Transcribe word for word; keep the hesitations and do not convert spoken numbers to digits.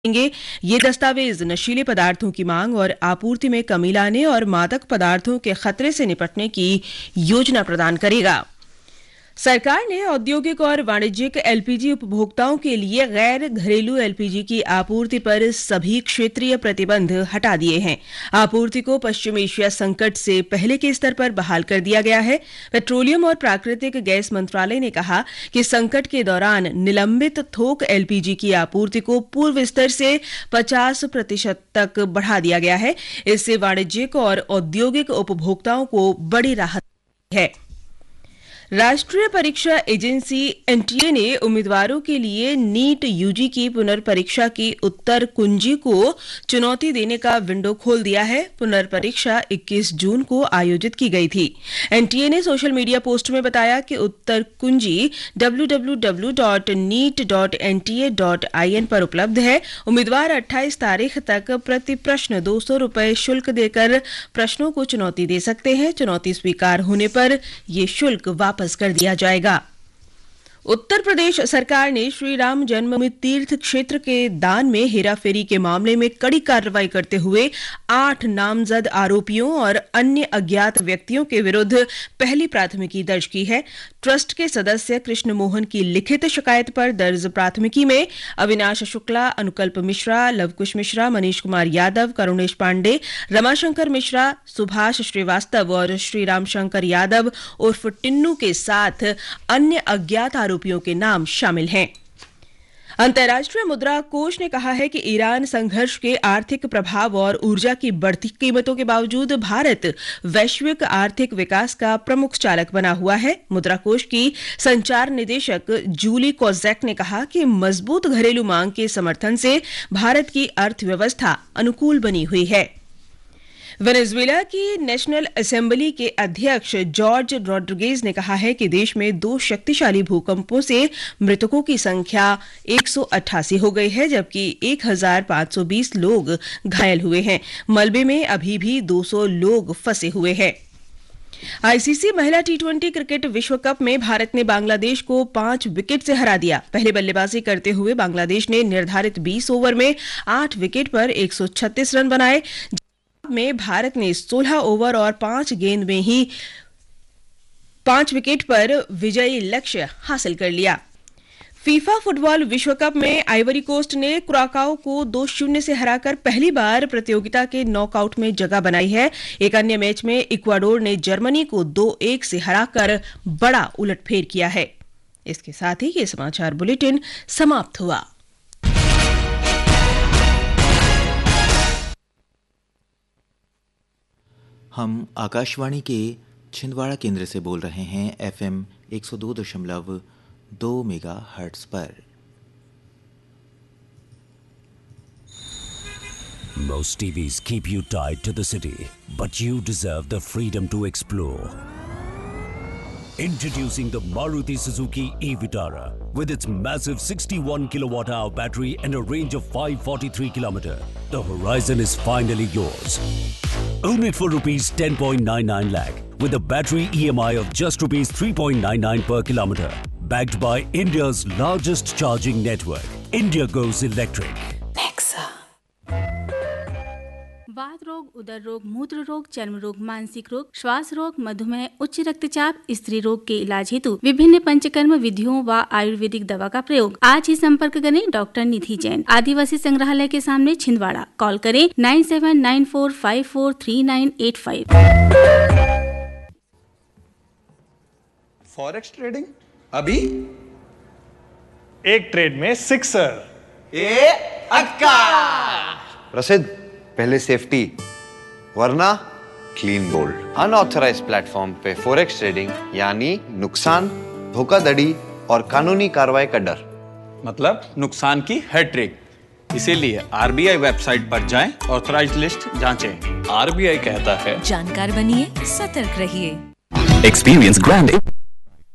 ये दस्तावेज नशीले पदार्थों की मांग और आपूर्ति में कमी लाने और मादक पदार्थों के खतरे से निपटने की योजना प्रदान करेगा। सरकार ने औद्योगिक और वाणिज्यिक एलपीजी उपभोक्ताओं के लिए गैर घरेलू एलपीजी की आपूर्ति पर सभी क्षेत्रीय प्रतिबंध हटा दिए हैं। आपूर्ति को पश्चिम एशिया संकट से पहले के स्तर पर बहाल कर दिया गया है। पेट्रोलियम और प्राकृतिक गैस मंत्रालय ने कहा कि संकट के दौरान निलंबित थोक एलपीजी की आपूर्ति को पूर्व स्तर से पचास प्रतिशत तक बढ़ा दिया गया है। इससे वाणिज्यिक और औद्योगिक उपभोक्ताओं को बड़ी राहत है। राष्ट्रीय परीक्षा एजेंसी एनटीए ने उम्मीदवारों के लिए नीट यूजी की पुनर्परीक्षा की उत्तर कुंजी को चुनौती देने का विंडो खोल दिया है। पुनर्परीक्षा इक्कीस जून को आयोजित की गई थी। एनटीए ने सोशल मीडिया पोस्ट में बताया कि उत्तर कुंजी W W W dot NEET dot N T A dot I N पर उपलब्ध है। उम्मीदवार अट्ठाईस तारीख तक प्रति प्रश्न दो सौ रुपये शुल्क देकर प्रश्नों को चुनौती दे सकते हैं। चुनौती स्वीकार होने पर यह शुल्क वापस कर दिया जाएगा। उत्तर प्रदेश सरकार ने श्री राम जन्मभूमि तीर्थ क्षेत्र के दान में हेराफेरी के मामले में कड़ी कार्रवाई करते हुए आठ नामजद आरोपियों और अन्य अज्ञात व्यक्तियों के विरुद्ध पहली प्राथमिकी दर्ज की है। ट्रस्ट के सदस्य कृष्ण मोहन की लिखित शिकायत पर दर्ज प्राथमिकी में अविनाश शुक्ला, अनुकल्प मिश्रा, लवकुश मिश्रा, मनीष कुमार यादव, करुणेश पांडे, रमाशंकर मिश्रा, सुभाष श्रीवास्तव और श्री रामशंकर यादव उर्फ टिन्नू के साथ अन्य अज्ञात आरोपियों के नाम शामिल हैं। अंतर्राष्ट्रीय मुद्रा कोष ने कहा है कि ईरान संघर्ष के आर्थिक प्रभाव और ऊर्जा की बढ़ती कीमतों के बावजूद भारत वैश्विक आर्थिक विकास का प्रमुख चालक बना हुआ है। मुद्रा कोष की संचार निदेशक जूली कोजैक ने कहा कि मजबूत घरेलू मांग के समर्थन से भारत की अर्थव्यवस्था अनुकूल बनी हुई है। वेनेजुएला की नेशनल असेंबली के अध्यक्ष जॉर्ज रोड्रिगेज ने कहा है कि देश में दो शक्तिशाली भूकंपों से मृतकों की संख्या एक सौ अट्ठासी हो गई है, जबकि एक हजार पाँच सौ बीस लोग घायल हुए हैं। मलबे में अभी भी दो सौ लोग फंसे हुए हैं। आईसीसी महिला टी ट्वेंटी क्रिकेट विश्व कप में भारत ने बांग्लादेश को पांच विकेट से हरा दिया। पहले बल्लेबाजी करते हुए बांग्लादेश ने निर्धारित बीस ओवर में आठ विकेट पर एक सौ छत्तीस रन बनाए। में भारत ने सोलह ओवर और पांच गेंद में ही पांच विकेट पर विजयी लक्ष्य हासिल कर लिया। फीफा फुटबॉल विश्व कप में आइवरी कोस्ट ने कुराकाओ को दो शून्य से हराकर पहली बार प्रतियोगिता के नॉकआउट में जगह बनाई है। एक अन्य मैच में इक्वाडोर ने जर्मनी को दो एक से हराकर बड़ा उलटफेर किया है। इसके साथ ही ये समाचार बुलेटिन समाप्त हुआ। हम आकाशवाणी के छिंदवाड़ा केंद्र से बोल रहे हैं एफएम एक सौ दो दशमलव दो मेगा हर्ट्ज पर। Most T Vs keep you tied to the city, but you deserve the freedom to explore. Introducing the Maruti Suzuki e-Vitara with its massive sixty-one kilowatt hour battery and a range of five hundred forty-three kilometers. The horizon is finally yours. Own it for rupees ten point nine nine lakh with a battery E M I of just rupees three point nine nine per kilometer. Backed by India's largest charging network. India goes electric. Nexa. वात रोग, उदर रोग, मूत्र रोग, चर्म रोग, मानसिक रोग, श्वास रोग, मधुमेह, उच्च रक्तचाप, स्त्री रोग के इलाज हेतु विभिन्न पंचकर्म विधियों व आयुर्वेदिक दवा का प्रयोग। आज ही संपर्क करें डॉक्टर निधि जैन, आदिवासी संग्रहालय के सामने छिंदवाड़ा। कॉल करें nine seven nine four five four three nine eight five. Forex trading अभी एक ट्रेड में सिक्सर। ए अक्का। प्रसिद्ध पहले सेफ्टी वरना क्लीन गोल्ड। अनऑथराइज प्लेटफॉर्म पे फॉरेक्स ट्रेडिंग यानी नुकसान, धोखाधड़ी और कानूनी कार्रवाई का डर, मतलब नुकसान की हैट्रिक। इसीलिए आरबीआई वेबसाइट पर जाएं, ऑथराइज्ड लिस्ट जांचें। आरबीआई कहता है जानकार बनिए, सतर्क रहिए। Experience grand